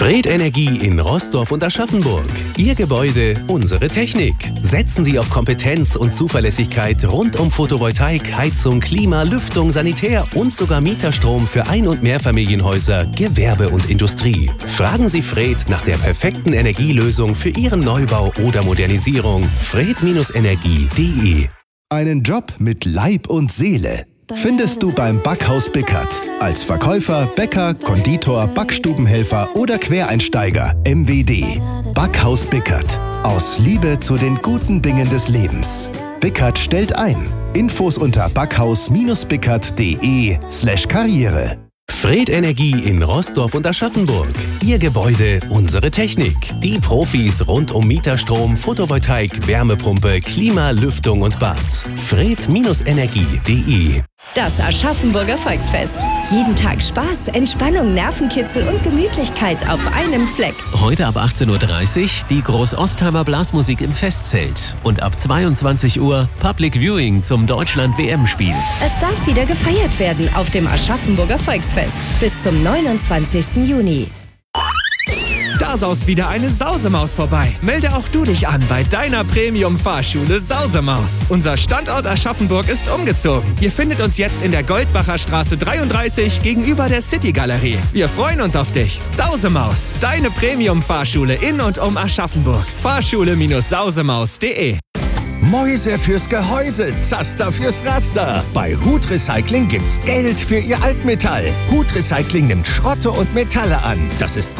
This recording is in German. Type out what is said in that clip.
Fred Energie in Roßdorf und Aschaffenburg. Ihr Gebäude, unsere Technik. Setzen Sie auf Kompetenz und Zuverlässigkeit rund um Photovoltaik, Heizung, Klima, Lüftung, Sanitär und sogar Mieterstrom für Ein- und Mehrfamilienhäuser, Gewerbe und Industrie. Fragen Sie Fred nach der perfekten Energielösung für Ihren Neubau oder Modernisierung. fred-energie.de. Einen Job mit Leib und Seele findest du beim Backhaus Bickert. Als Verkäufer, Bäcker, Konditor, Backstubenhelfer oder Quereinsteiger. MWD. Backhaus Bickert. Aus Liebe zu den guten Dingen des Lebens. Bickert stellt ein. Infos unter backhaus-bickert.de/Karriere. Fred Energie in Roßdorf und Aschaffenburg. Ihr Gebäude, unsere Technik. Die Profis rund um Mieterstrom, Photovoltaik, Wärmepumpe, Klima, Lüftung und Bad. fred-energie.de. Das Aschaffenburger Volksfest. Jeden Tag Spaß, Entspannung, Nervenkitzel und Gemütlichkeit auf einem Fleck. Heute ab 18:30 Uhr die Groß-Ostheimer Blasmusik im Festzelt. Und ab 22 Uhr Public Viewing zum Deutschland-WM-Spiel. Es darf wieder gefeiert werden auf dem Aschaffenburger Volksfest. Bis zum 29. Juni. Da saust wieder eine Sausemaus vorbei. Melde auch du dich an bei deiner Premium-Fahrschule Sausemaus. Unser Standort Aschaffenburg ist umgezogen. Ihr findet uns jetzt in der Goldbacher Straße 33 gegenüber der City-Galerie. Wir freuen uns auf dich. Sausemaus, deine Premium-Fahrschule in und um Aschaffenburg. Fahrschule-sausemaus.de. Mäuse fürs Gehäuse, Zaster fürs Raster. Bei Hut Recycling gibt's Geld für Ihr Altmetall. Hut Recycling nimmt Schrotte und Metalle an. Das ist